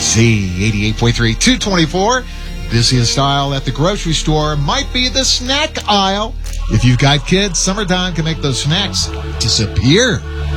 Z88.3, 224. Busiest aisle at the grocery store might be the snack aisle. If you've got kids, summertime can make those snacks disappear.